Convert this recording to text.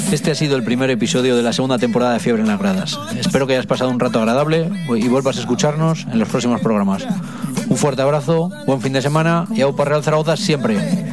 Este ha sido el primer episodio de la segunda temporada de Fiebre en las Gradas. Espero que hayas pasado un rato agradable y vuelvas a escucharnos en los próximos programas. Un fuerte abrazo, buen fin de semana y au para Real Zaragoza siempre.